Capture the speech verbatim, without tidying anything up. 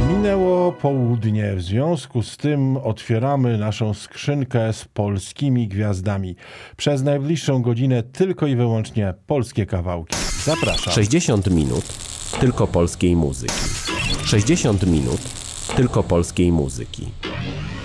Minęło południe, w związku z tym otwieramy naszą skrzynkę z polskimi gwiazdami. Przez najbliższą godzinę tylko i wyłącznie polskie kawałki. Zapraszam. sześćdziesiąt minut tylko polskiej muzyki. sześćdziesiąt minut tylko polskiej muzyki.